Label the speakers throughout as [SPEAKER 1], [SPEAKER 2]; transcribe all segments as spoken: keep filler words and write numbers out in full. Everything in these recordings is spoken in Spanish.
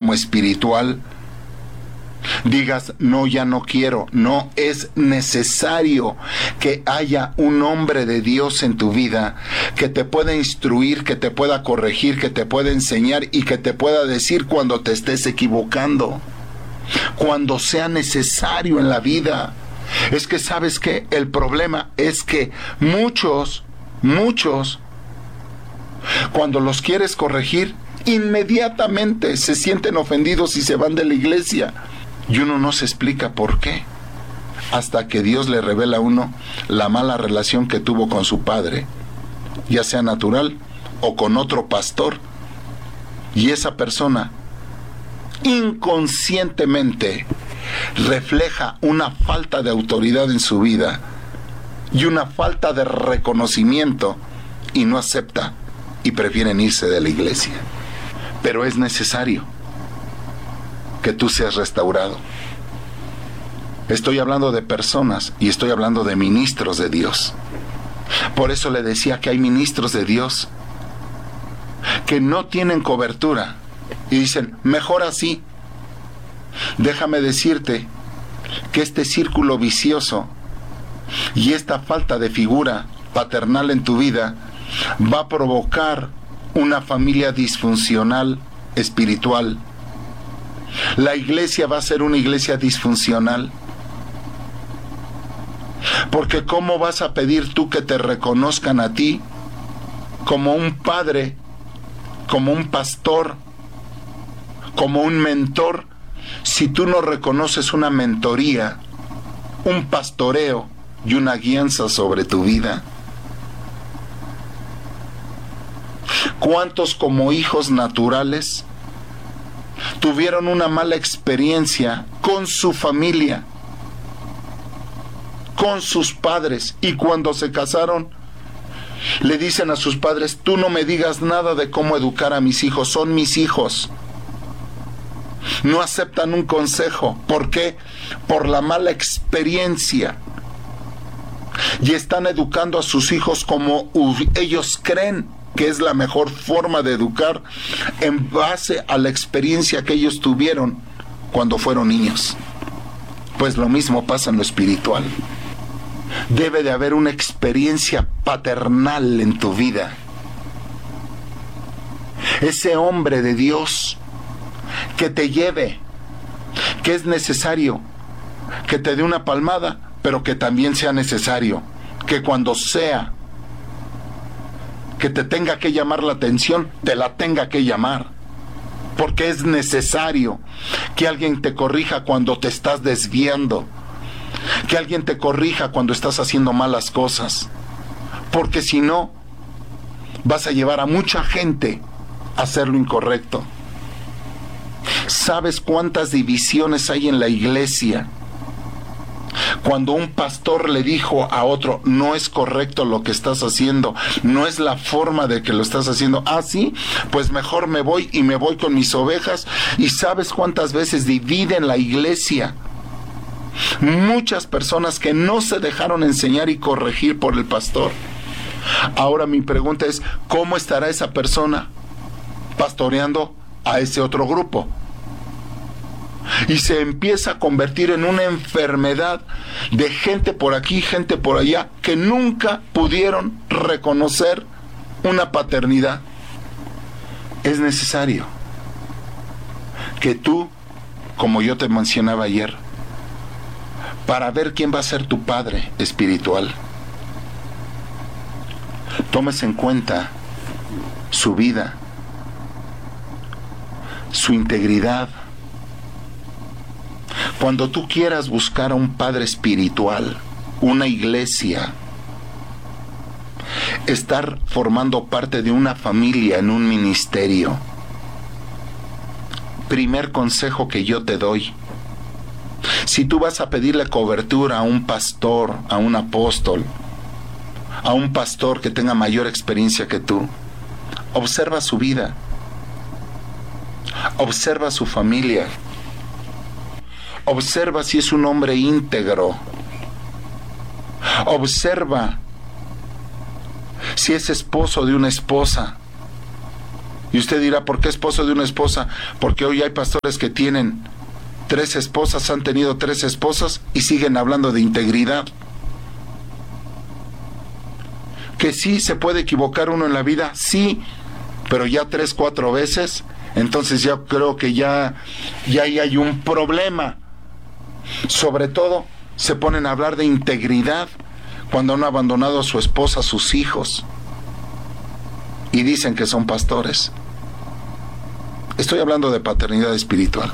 [SPEAKER 1] como espiritual, digas, no, ya no quiero. No, es necesario que haya un hombre de Dios en tu vida que te pueda instruir, que te pueda corregir, que te pueda enseñar y que te pueda decir cuando te estés equivocando, cuando sea necesario en la vida. Es que, ¿sabes qué? El problema es que muchos, muchos, cuando los quieres corregir, inmediatamente se sienten ofendidos y se van de la iglesia. Y uno no se explica por qué, hasta que Dios le revela a uno la mala relación que tuvo con su padre, ya sea natural o con otro pastor, y esa persona inconscientemente refleja una falta de autoridad en su vida y una falta de reconocimiento, y no acepta y prefieren irse de la iglesia. Pero es necesario que tú seas restaurado. Estoy hablando de personas y estoy hablando de ministros de Dios. Por eso le decía que hay ministros de Dios que no tienen cobertura y dicen, mejor así. Déjame decirte que este círculo vicioso y esta falta de figura paternal en tu vida va a provocar una familia disfuncional espiritual. La iglesia va a ser una iglesia disfuncional. Porque ¿cómo vas a pedir tú que te reconozcan a ti como un padre, como un pastor, como un mentor, si tú no reconoces una mentoría, un pastoreo y una guianza sobre tu vida? ¿Cuántos como hijos naturales tuvieron una mala experiencia con su familia, con sus padres, y cuando se casaron le dicen a sus padres, tú no me digas nada de cómo educar a mis hijos, son mis hijos? No aceptan un consejo. ¿Por qué? Por la mala experiencia. Y están educando a sus hijos como ellos creen que es la mejor forma de educar, en base a la experiencia que ellos tuvieron cuando fueron niños. Pues lo mismo pasa en lo espiritual. Debe de haber una experiencia paternal en tu vida. Ese hombre de Dios que te lleve, que es necesario que te dé una palmada, pero que también sea necesario que cuando sea que te tenga que llamar la atención, te la tenga que llamar. Porque es necesario que alguien te corrija cuando te estás desviando, que alguien te corrija cuando estás haciendo malas cosas, porque si no, vas a llevar a mucha gente a hacer lo incorrecto. ¿Sabes cuántas divisiones hay en la iglesia? Cuando un pastor le dijo a otro, no es correcto lo que estás haciendo, no es la forma de que lo estás haciendo. Ah, sí, pues mejor me voy y me voy con mis ovejas. ¿Y sabes cuántas veces dividen la iglesia? Muchas personas que no se dejaron enseñar y corregir por el pastor. Ahora mi pregunta es, ¿cómo estará esa persona pastoreando a ese otro grupo? Y se empieza a convertir en una enfermedad de gente por aquí, gente por allá, que nunca pudieron reconocer una paternidad. Es necesario que tú, como yo te mencionaba ayer, para ver quién va a ser tu padre espiritual, tomes en cuenta su vida, su integridad. Cuando tú quieras buscar a un padre espiritual, una iglesia, estar formando parte de una familia en un ministerio, primer consejo que yo te doy: si tú vas a pedirle cobertura a un pastor, a un apóstol, a un pastor que tenga mayor experiencia que tú, observa su vida, observa su familia, observa si es un hombre íntegro, observa si es esposo de una esposa, Y usted dirá, ¿por qué esposo de una esposa? Porque hoy hay pastores que tienen tres esposas, han tenido tres esposas y siguen hablando de integridad. Que sí se puede equivocar uno en la vida, sí, pero ya tres, cuatro veces, entonces ya creo que ya, ya ahí hay un problema. Sobre todo, se ponen a hablar de integridad cuando han abandonado a su esposa, a sus hijos, y dicen que son pastores. Estoy hablando de paternidad espiritual.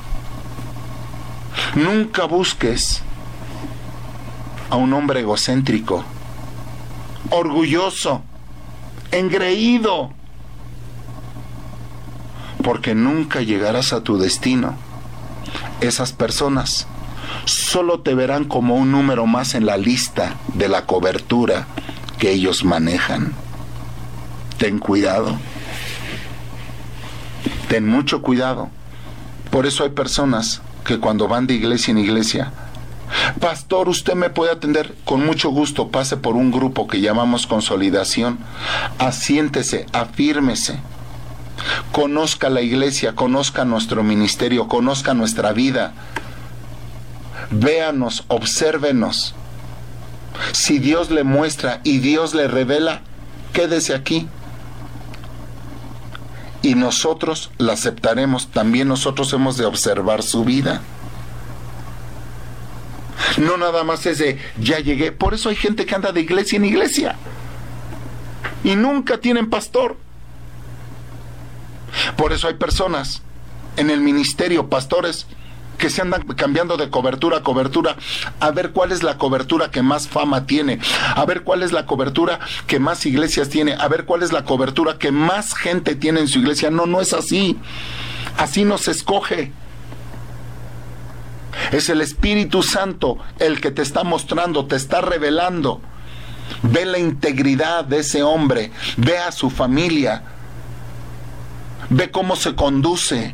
[SPEAKER 1] Nunca busques a un hombre egocéntrico, orgulloso, engreído, porque nunca llegarás a tu destino. Esas personas solo te verán como un número más en la lista de la cobertura que ellos manejan. Ten cuidado. Ten mucho cuidado. Por eso hay personas que cuando van de iglesia en iglesia, pastor, usted me puede atender, con mucho gusto, pase por un grupo que llamamos consolidación, asiéntese, afírmese, conozca la iglesia, conozca nuestro ministerio, conozca nuestra vida, véanos, obsérvenos. Si Dios le muestra y Dios le revela, quédese aquí. Y nosotros la aceptaremos. También nosotros hemos de observar su vida. No nada más es de, ya llegué. Por eso hay gente que anda de iglesia en iglesia y nunca tienen pastor. Por eso hay personas en el ministerio, pastores, que se andan cambiando de cobertura a cobertura, a ver cuál es la cobertura que más fama tiene, a ver cuál es la cobertura que más iglesias tiene, a ver cuál es la cobertura que más gente tiene en su iglesia. No, no es así. Así no se escoge. Es el Espíritu Santo el que te está mostrando, te está revelando. Ve la integridad de ese hombre, ve a su familia, ve cómo se conduce.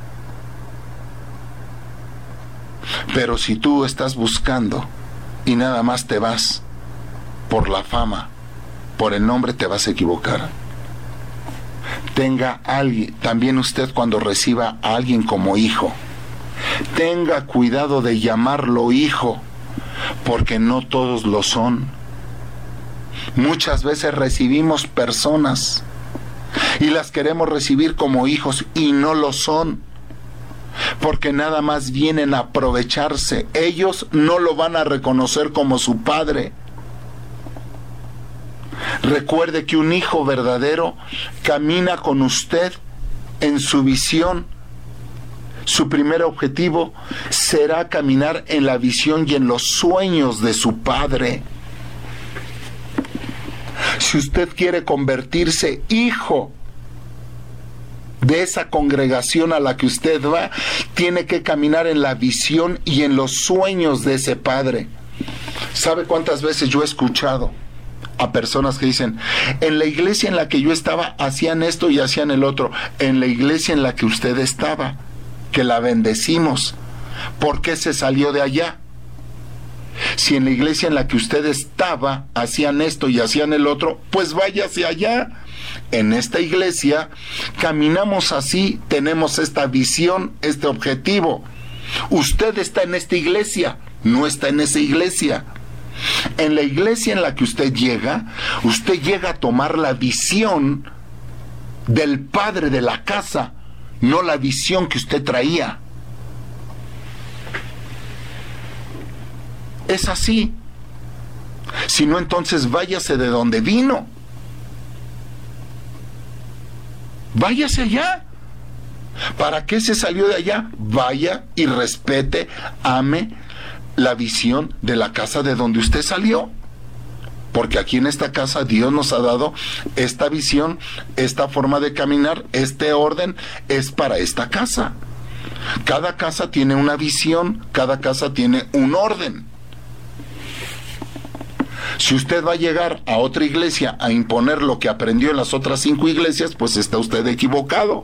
[SPEAKER 1] Pero si tú estás buscando y nada más te vas por la fama, por el nombre, te vas a equivocar. Tenga alguien, también usted cuando reciba a alguien como hijo, tenga cuidado de llamarlo hijo, porque no todos lo son. Muchas veces recibimos personas y las queremos recibir como hijos y no lo son, porque nada más vienen a aprovecharse. Ellos no lo van a reconocer como su padre. Recuerde que un hijo verdadero camina con usted en su visión. Su primer objetivo será caminar en la visión y en los sueños de su padre. Si usted quiere convertirse hijo de esa congregación a la que usted va, tiene que caminar en la visión y en los sueños de ese padre. ¿Sabe cuántas veces yo he escuchado a personas que dicen, en la iglesia en la que yo estaba hacían esto y hacían el otro? En la iglesia en la que usted estaba, que la bendecimos, ¿por qué se salió de allá? Si en la iglesia en la que usted estaba hacían esto y hacían el otro, pues váyase allá. En esta iglesia caminamos así, tenemos esta visión, este objetivo. Usted está en esta iglesia, no está en esa iglesia. En la iglesia en la que usted llega, usted llega a tomar la visión del padre de la casa, no la visión que usted traía. Es así. Si no, entonces váyase de donde vino. Váyase allá. ¿Para qué se salió de allá? Vaya y respete, ame la visión de la casa de donde usted salió. Porque aquí en esta casa Dios nos ha dado esta visión, esta forma de caminar, este orden es para esta casa. Cada casa tiene una visión, cada casa tiene un orden. Si usted va a llegar a otra iglesia a imponer lo que aprendió en las otras cinco iglesias, pues está usted equivocado.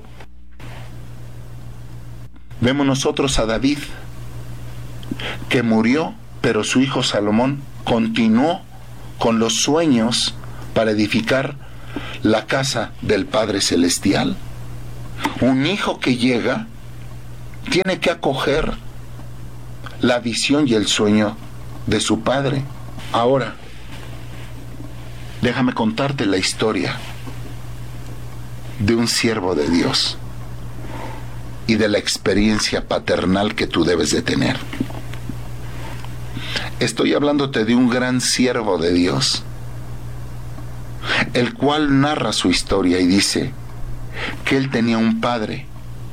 [SPEAKER 1] Vemos nosotros a David, que murió, pero su hijo Salomón continuó con los sueños para edificar la casa del Padre Celestial. Un hijo que llega tiene que acoger la visión y el sueño de su padre. Ahora, déjame contarte la historia de un siervo de Dios y de la experiencia paternal que tú debes de tener. Estoy hablándote de un gran siervo de Dios, el cual narra su historia y dice que él tenía un padre,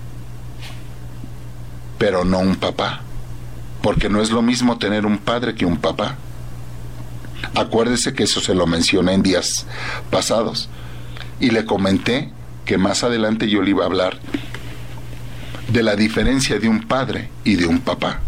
[SPEAKER 1] pero no un papá, porque no es lo mismo tener un padre que un papá. Acuérdese que eso se lo mencioné en días pasados y le comenté que más adelante yo le iba a hablar de la diferencia de un padre y de un papá.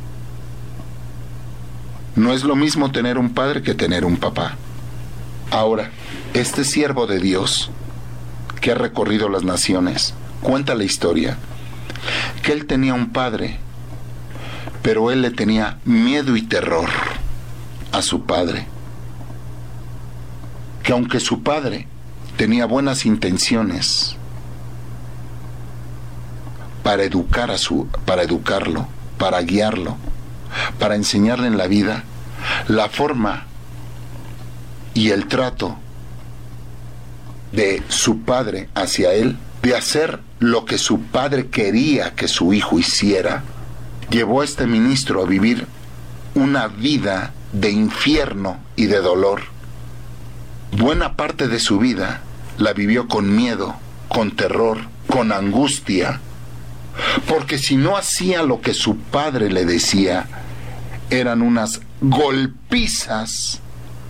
[SPEAKER 1] No es lo mismo tener un padre que tener un papá. Ahora, este siervo de Dios que ha recorrido las naciones cuenta la historia que él tenía un padre, pero él le tenía miedo y terror a su padre, que aunque su padre tenía buenas intenciones para educar a su, para educarlo, para guiarlo, para enseñarle en la vida, la forma y el trato de su padre hacia él, de hacer lo que su padre quería que su hijo hiciera, llevó a este ministro a vivir una vida de infierno y de dolor. Buena parte de su vida la vivió con miedo, con terror, con angustia, porque si no hacía lo que su padre le decía, eran unas golpizas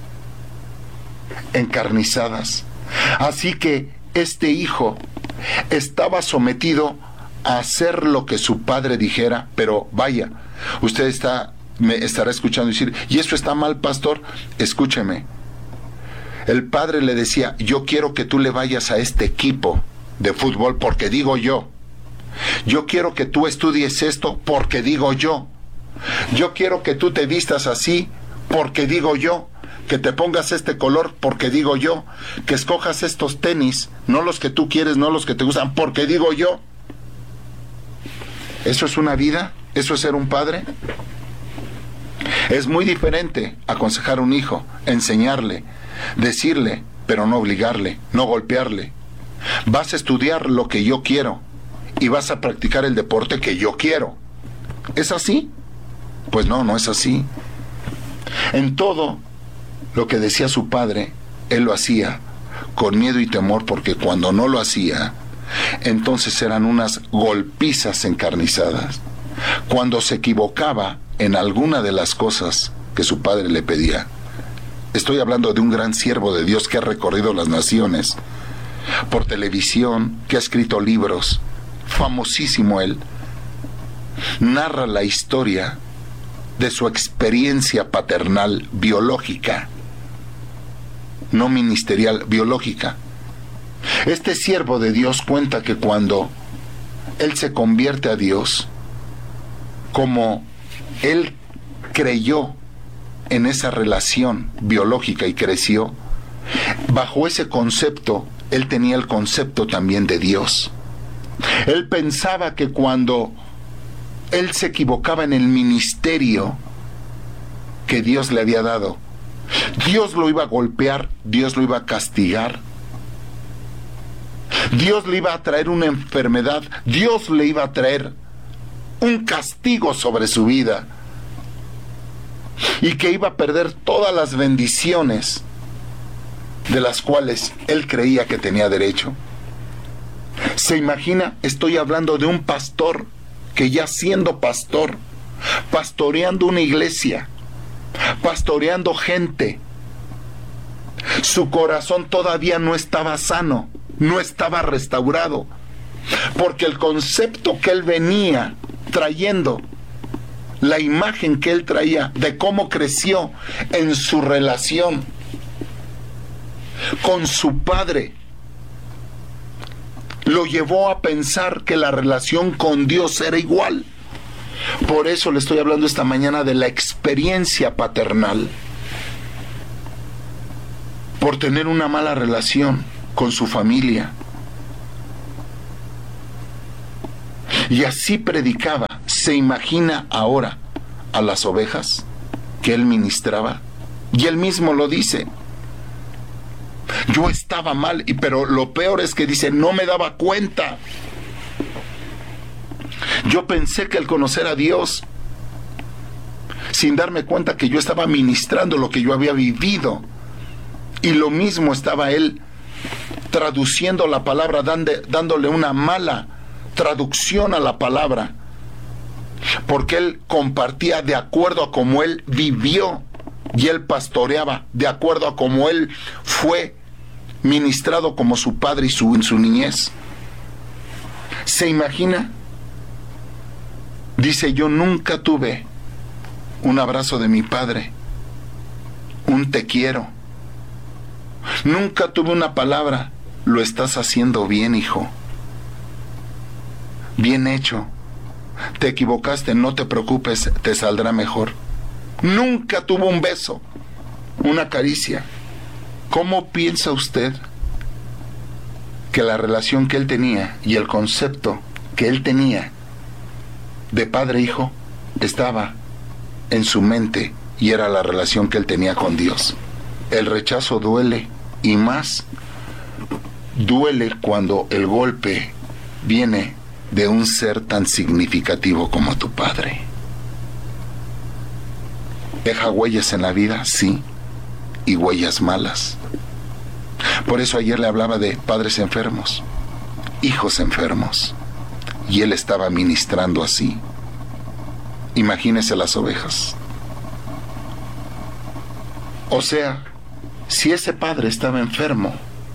[SPEAKER 1] encarnizadas. Así que este hijo estaba sometido a hacer lo que su padre dijera, pero vaya, usted está, me estará escuchando decir, ¿y eso está mal, pastor? Escúcheme. El padre le decía, yo quiero que tú le vayas a este equipo de fútbol porque digo yo. Yo quiero que tú estudies esto porque digo yo. Yo quiero que tú te vistas así porque digo yo. Que te pongas este color porque digo yo. Que escojas estos tenis, no los que tú quieres, no los que te gustan, porque digo yo. ¿Eso es una vida? ¿Eso es ser un padre? Es muy diferente aconsejar a un hijo, enseñarle, decirle, pero no obligarle, no golpearle. Vas a estudiar lo que yo quiero y vas a practicar el deporte que yo quiero. ¿Es así? Pues no, no es así. En todo lo que decía su padre, él lo hacía con miedo y temor, porque cuando no lo hacía, entonces eran unas golpizas encarnizadas. Cuando se equivocaba en alguna de las cosas que su padre le pedía. Estoy hablando de un gran siervo de Dios que ha recorrido las naciones por televisión, que ha escrito libros, famosísimo él. Narra la historia de su experiencia paternal biológica, no ministerial, biológica. Este siervo de Dios cuenta que cuando él se convierte a Dios, como él creyó en esa relación biológica y creció, bajo ese concepto, él tenía el concepto también de Dios. Él pensaba que cuando él se equivocaba en el ministerio que Dios le había dado, Dios lo iba a golpear, Dios lo iba a castigar, Dios le iba a traer una enfermedad, Dios le iba a traer un castigo sobre su vida, y que iba a perder todas las bendiciones de las cuales él creía que tenía derecho. ¿Se imagina? Estoy hablando de un pastor que, ya siendo pastor, pastoreando una iglesia, pastoreando gente, su corazón todavía no estaba sano, no estaba restaurado, porque el concepto que él venía trayendo, la imagen que él traía de cómo creció en su relación con su padre, lo llevó a pensar que la relación con Dios era igual. Por eso le estoy hablando esta mañana de la experiencia paternal, por tener una mala relación con su familia. Y así predicaba. ¿Se imagina ahora a las ovejas que él ministraba? Y él mismo lo dice. Yo estaba mal, y pero lo peor es que dice, no me daba cuenta. Yo pensé que al conocer a Dios, sin darme cuenta que yo estaba ministrando lo que yo había vivido, y lo mismo estaba él traduciendo la palabra, dande, dándole una mala traducción a la palabra, porque él compartía de acuerdo a cómo él vivió, y él pastoreaba de acuerdo a cómo él fue ministrado como su padre y su, en su niñez. ¿Se imagina? Dice, yo nunca tuve un abrazo de mi padre, un te quiero. Nunca tuve una palabra, lo estás haciendo bien, hijo. Bien hecho. Te equivocaste, no te preocupes, te saldrá mejor. Nunca tuvo un beso, una caricia. ¿Cómo piensa usted que la relación que él tenía y el concepto que él tenía de padre-hijo estaba en su mente y era la relación que él tenía con Dios? El rechazo duele, y más duele cuando el golpe viene de un ser tan significativo como tu padre. ¿Deja huellas en la vida? Sí, y huellas malas. Por eso ayer le hablaba de padres enfermos, hijos enfermos, y él estaba ministrando así. Imagínese las ovejas. O sea, si ese padre estaba enfermo,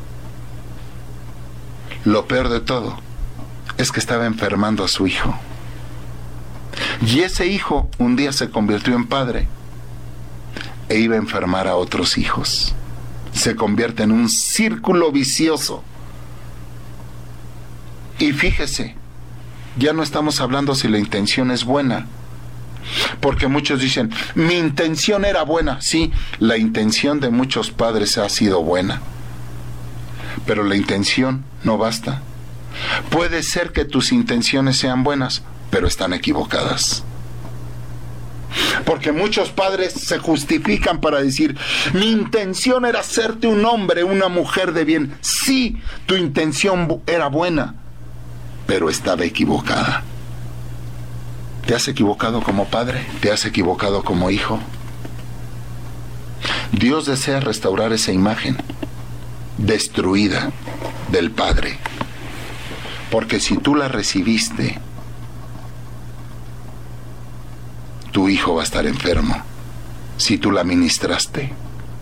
[SPEAKER 1] lo peor de todo es que estaba enfermando a su hijo. Y ese hijo un día se convirtió en padre e iba a enfermar a otros hijos. Se convierte en un círculo vicioso. Y fíjese, ya no estamos hablando si la intención es buena, porque muchos dicen, mi intención era buena. Sí, la intención de muchos padres ha sido buena, pero la intención no basta. Puede ser que tus intenciones sean buenas, pero están equivocadas. Porque muchos padres se justifican para decir, mi intención era hacerte un hombre, una mujer de bien. Sí, tu intención era buena, pero estaba equivocada. ¿Te has equivocado como padre? ¿Te has equivocado como hijo? Dios desea restaurar esa imagen destruida del padre. Porque si tú la recibiste, tu hijo va a estar enfermo. Si tú la ministraste.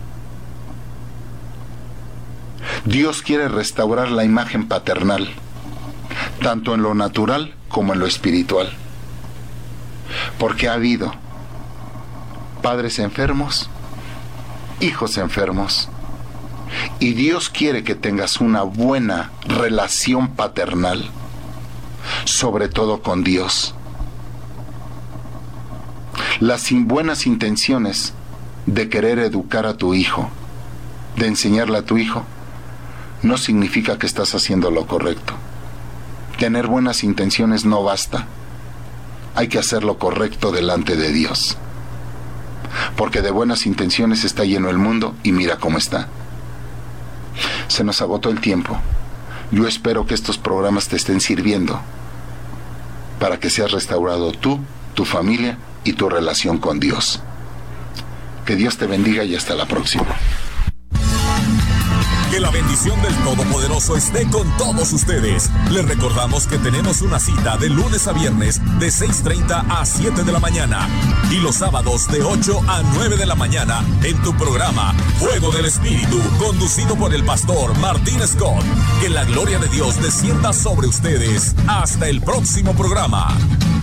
[SPEAKER 1] Dios quiere restaurar la imagen paternal, tanto en lo natural como en lo espiritual. Porque ha habido padres enfermos, hijos enfermos, y Dios quiere que tengas una buena relación paternal, sobre todo con Dios. Las buenas intenciones de querer educar a tu hijo, de enseñarle a tu hijo, no significa que estás haciendo lo correcto. Tener buenas intenciones no basta. Hay que hacer lo correcto delante de Dios. Porque de buenas intenciones está lleno el mundo y mira cómo está. Se nos agotó el tiempo. Yo espero que estos programas te estén sirviendo para que seas restaurado tú, tu familia y tu relación con Dios. Que Dios te bendiga y hasta la próxima.
[SPEAKER 2] Que la bendición del Todopoderoso esté con todos ustedes. Les recordamos que tenemos una cita de lunes a viernes de seis treinta a siete de la mañana y los sábados de ocho a nueve de la mañana en tu programa Fuego del Espíritu, conducido por el pastor Martín Scott. Que la gloria de Dios descienda sobre ustedes. Hasta el próximo programa.